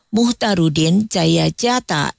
Muhtarudin Jayajata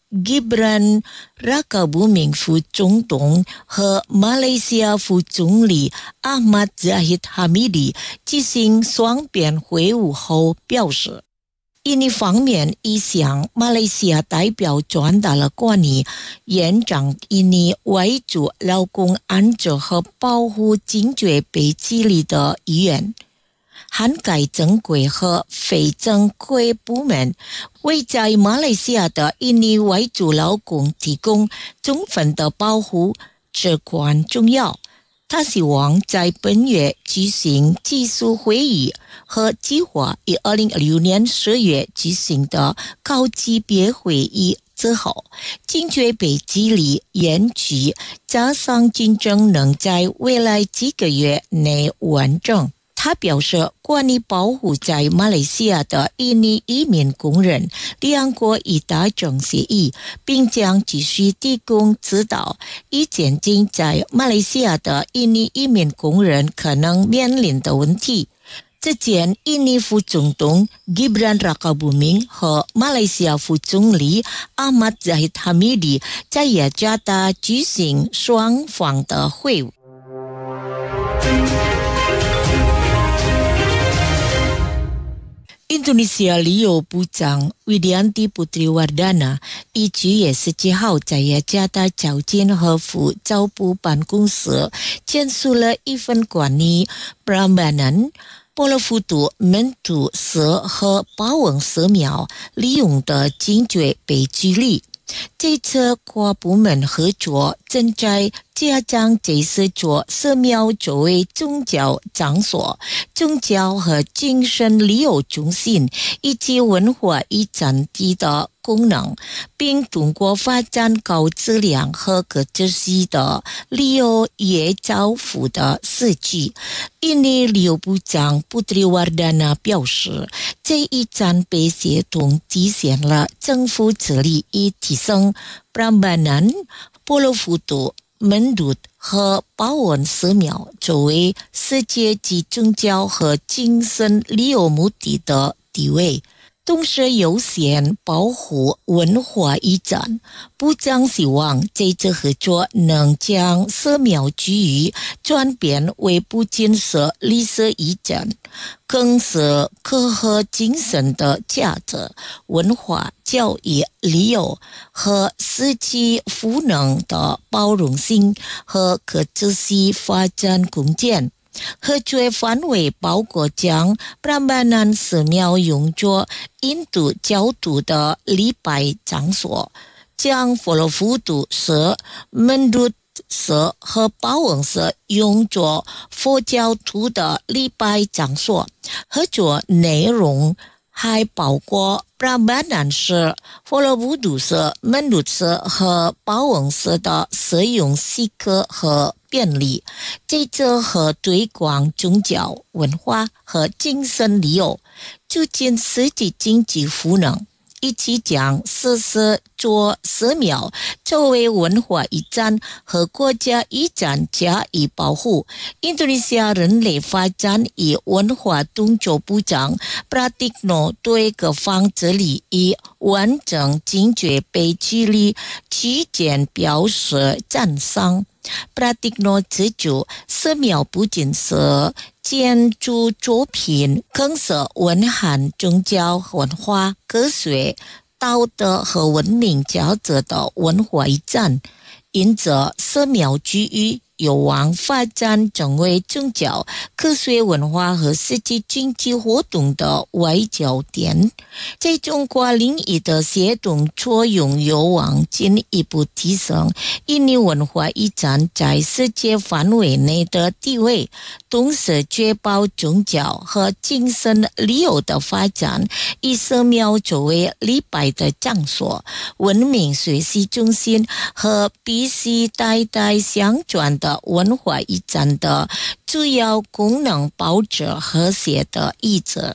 Gibran Rakabuming 副总统和马来西亚副总理 Ahmad Zahid Hamidi 进行双边会晤后表示，印尼方面已向马来西亚代表传达了关于延长印尼外族劳工安置和保护紧缺被激励的意愿，涵盖正规和非正规部门，为在马来西亚的印尼外族劳工提供充分的保护至关重要。他希望在本月举行技术会议和计划于2016年10月举行的高级别会议之后，紧缺被激励延期，加上竞争能在未来几个月内完成。他表示，关于保护在马来西亚的印尼移民工人，两国已达成协议，并将继续提供指导，以减轻在马来西亚的印尼移民工人可能面临的问题。之前，印尼副总统 Gibran Rakabuming 和马来西亚副总理 Ahmad Zahid Hamidi 在雅加达举行双方的会晤。Indonesia 旅游部长 Widianti Putriwardana 于9月17号在雅加达交建和副招部办公室签署了一份关于Prambanan、波罗富都、门徒社和保温社苗利用的紧缺被激励。这次跨部门合作正在加强这些座社苗作为宗教场所、宗教和精神旅游中心以及文化遗产地的功能，并通过发展高质量和可持续的旅游业造福的设计。印尼旅游部长 Putriwardana 表示，这一战备协同体现了政府致力于提升Prambanan、波罗富都、门徒和保温社苗作为世界级宗教和精神旅游目的的地位，同时优先保护文化遗产。部长希望这次合作能将社苗区域转变为不仅是历史遗产，更是科学精神的价值、文化、教育、旅游和实际赋能的包容性和可持续发展空间。合作范围包括将Prambanan寺庙用作印度教徒的礼拜场所，将波罗富都社、门徒社和保温社用作佛教徒的礼拜场所。合作内容还包括Prambanan社、波罗富都社、门徒社和保温社的使用许可和便利，这次和推广宗教、文化和精神旅游，促进实际经济赋能，以及将14座寺庙作为文化遗产和国家遗产加以保护。印度尼西亚人类发展与文化动作部长 Pratikno 对各方致力于完整紧缺被激励期间表示赞赏。Pratikno 指出，寺庙不仅是建筑作品，更是蕴含宗教文化、科学、道德和文明价值的文化遗产，因此寺庙区域有望发展成为宗教、科学文化和实际经济活动的外交点。在中国领域的协同作用有望进一步提升印尼文化遗产在世界范围内的地位，同时确保宗教和精神旅游的发展，以寺庙作为礼拜的场所、文明学习中心和必须代代相传的文化遗产的主要功能保持和谐的意志。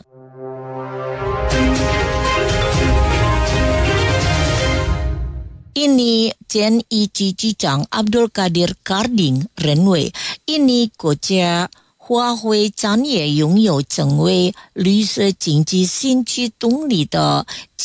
印尼前一级局长 Abdul Qadir Karding 认为，印尼国家发挥产业拥有成为绿色经济新驱动力的